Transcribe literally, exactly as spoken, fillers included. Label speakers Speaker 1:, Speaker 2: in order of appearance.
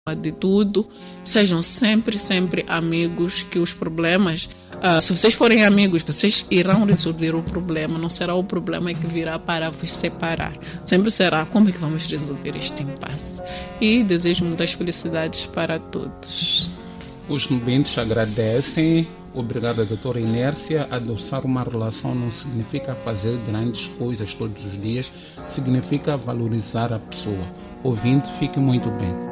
Speaker 1: de tudo, sejam sempre, sempre amigos, que os problemas, uh, se vocês forem amigos, vocês irão resolver o problema, não será o problema que virá para vos separar, sempre será como é que vamos resolver este impasse. E desejo muitas felicidades para todos.
Speaker 2: Os nubentes agradecem. Obrigada, doutora Inércia. Adoçar uma relação não significa fazer grandes coisas todos os dias, significa valorizar a pessoa. Ouvinte, fique muito bem.